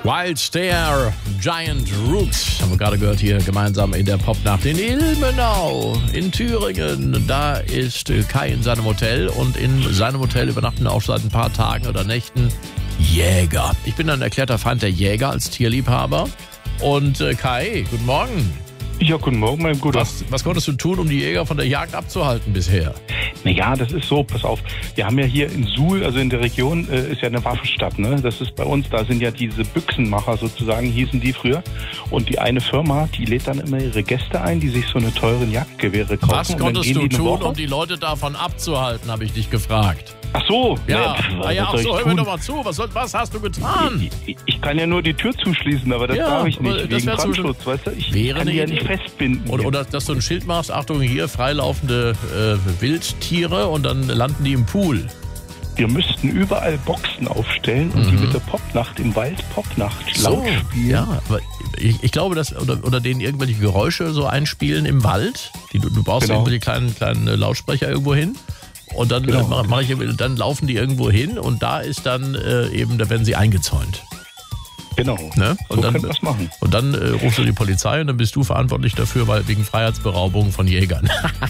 Wild Stare, Giant Rooks, haben wir gerade gehört hier gemeinsam in der Popnacht in Ilmenau in Thüringen. Da ist Kai in seinem Hotel und in seinem Hotel übernachten auch seit ein paar Tagen oder Nächten Jäger. Ich bin ein erklärter Feind der Jäger als Tierliebhaber. Und Kai, guten Morgen. Ja, guten Morgen, mein Bruder. Was konntest du tun, um die Jäger von der Jagd abzuhalten bisher? Naja, das ist so, pass auf, wir haben ja hier in Suhl, also in der Region, ist ja eine Waffenstadt, ne? Das ist bei uns, da sind ja diese Büchsenmacher sozusagen, hießen die früher. Und die eine Firma, die lädt dann immer ihre Gäste ein, die sich so eine teuren Jagdgewehre kaufen. Was konntest du tun, um die Leute davon abzuhalten, habe ich dich gefragt. Ach so. Ja, hör mir doch mal zu. Was hast du getan? Ich kann ja nur die Tür zuschließen, aber das darf ich nicht, wegen Brandschutz, weißt du? Ich kann die ja nicht festbinden. Oder dass du ein Schild machst, Achtung, hier freilaufende Wildtiere und dann landen die im Pool. Wir müssten überall Boxen aufstellen und die mit der Popnacht im Wald Popnacht laut spielen. Ja, aber ich glaube, dass oder denen irgendwelche Geräusche so einspielen im Wald. Du brauchst irgendwelche kleinen Lautsprecher irgendwo hin. Und dann dann laufen die irgendwo hin und da ist dann da werden sie eingezäunt. Genau. Ne? Und so dann, können wir es machen. Und dann rufst du die Polizei und dann bist du verantwortlich dafür, weil wegen Freiheitsberaubung von Jägern.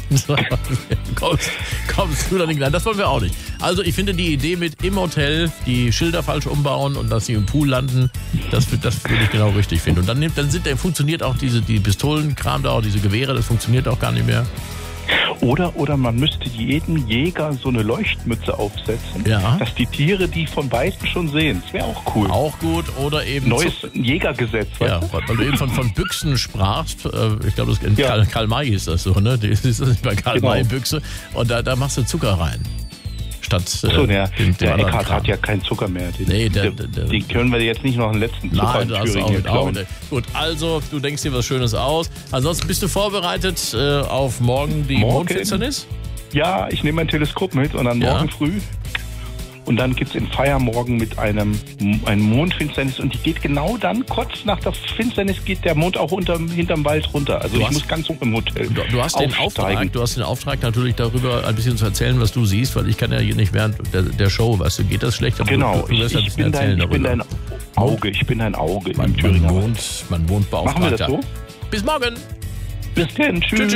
kommst du da nicht rein? Das wollen wir auch nicht. Also ich finde die Idee mit im Hotel die Schilder falsch umbauen und dass sie im Pool landen, das würde ich genau richtig finden. Und dann funktioniert auch die Pistolenkram da, auch diese Gewehre, das funktioniert auch gar nicht mehr. Oder man müsste jedem Jäger so eine Leuchtmütze aufsetzen, dass die Tiere die von Weitem schon sehen. Das wäre auch cool. Auch gut. Oder eben neues Jägergesetz. Ja, weil du eben von Büchsen sprachst. Ich glaube, in Karl May ist das so, ne? Das ist nicht bei Karl May Büchse. Und da machst du Zucker rein. Statt der Eckhard hat ja keinen Zucker mehr. Den können wir jetzt nicht noch einen letzten Zucker in Thüringen klauen. Gut, also du denkst dir was Schönes aus. Ansonsten bist du vorbereitet auf morgen die Mondfinsternis? Ja, ich nehme mein Teleskop mit und dann morgen früh. Und dann gibt es in Feiermorgen mit einem Mondfinsternis und die geht genau dann, kurz nach der Finsternis geht der Mond auch hinterm Wald runter. Also ich muss ganz hoch im Hotel Du hast den Auftrag natürlich darüber ein bisschen zu erzählen, was du siehst, weil ich kann ja hier nicht während der Show, weißt du, geht das schlecht? Aber genau, du wirst ich bin dein Auge im Thüringer. Man wohnt beauftragt. Machen wir das so? Bis morgen. Bis dann, tschüss.